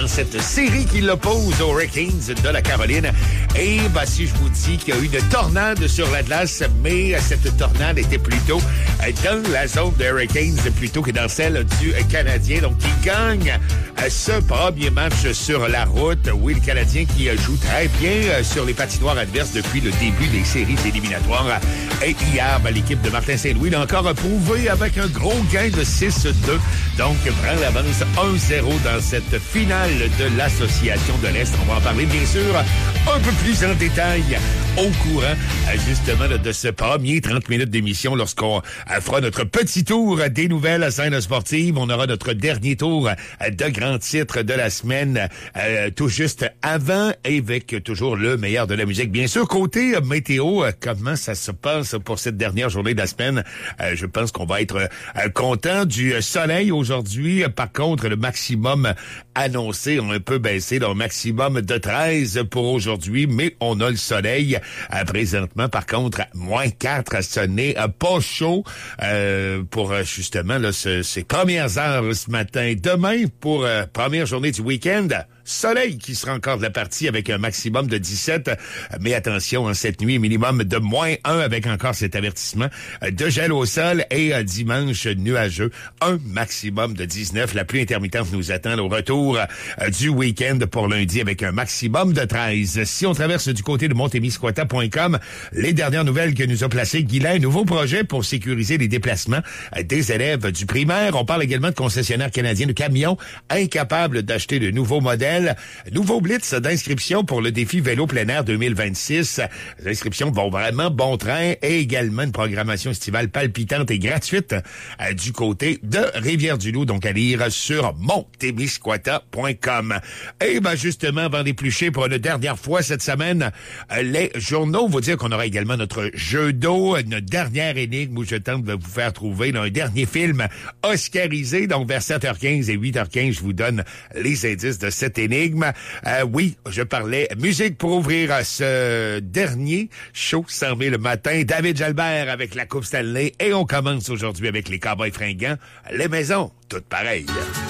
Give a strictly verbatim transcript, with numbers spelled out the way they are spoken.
Cette série qui l'oppose aux Hurricanes de la Caroline. Et bah, si je vous dis qu'il y a eu une tornade sur la glace, mais cette tornade était plutôt dans la zone des Hurricanes plutôt que dans celle du Canadien. Donc, il gagne ce premier match sur la route. Oui, le Canadien qui joue très bien sur les patinoires adverses depuis le début des séries éliminatoires. Et hier, bah, l'équipe de Martin Saint-Louis l'a encore prouvé avec un gros gain de six deux. Donc, prend l'avance un zéro dans cette finale de l'Association de l'Est. On va en parler, bien sûr, un peu plus en détail au courant, justement, de ce premier trente minutes d'émission lorsqu'on fera notre petit tour des nouvelles scènes sportives. On aura notre dernier tour de grands titres de la semaine, euh, tout juste avant, avec toujours le meilleur de la musique. Bien sûr, côté météo, comment ça se passe pour cette dernière journée de la semaine? Euh, je pense qu'on va être euh, content du soleil aujourd'hui. Par contre, le maximum annoncé a un peu baissé, donc maximum de treize pour aujourd'hui, mais on a le soleil euh, présentement. Par contre, moins quatre, ce n'est euh, pas chaud euh, pour euh, justement là, ce, ces premières heures ce matin. Demain, pour euh, première journée du week-end, soleil qui sera encore de la partie avec un maximum de dix-sept. Mais attention, hein, cette nuit, minimum de moins un avec encore cet avertissement de gel au sol. Et euh, dimanche, nuageux, un maximum de dix-neuf. La pluie intermittente nous attend au retour euh, du week-end pour lundi avec un maximum de treize. Si on traverse du côté de montémiscouata point com, les dernières nouvelles que nous a placées Guylain, un nouveau projet pour sécuriser les déplacements euh, des élèves du primaire. On parle également de concessionnaires canadiens de camions incapables d'acheter de nouveaux modèles. Nouveau blitz d'inscription pour le défi vélo plein air deux mille vingt-six. Les inscriptions vont vraiment bon train et également une programmation estivale palpitante et gratuite euh, du côté de Rivière-du-Loup. Donc à lire sur montémiscouata point com. Et ben justement, avant d'éplucher pour une dernière fois cette semaine, euh, les journaux, vous dire qu'on aura également notre jeu d'eau, une dernière énigme où je tente de vous faire trouver là, un dernier film oscarisé. Donc vers sept heures quinze et huit heures quinze, je vous donne les indices de cette énigme. Euh, oui, je parlais musique pour ouvrir ce dernier show cent mille le matin. David Jalbert avec la Coupe Stanley. Et on commence aujourd'hui avec les Cowboys fringants. Les maisons, toutes pareilles.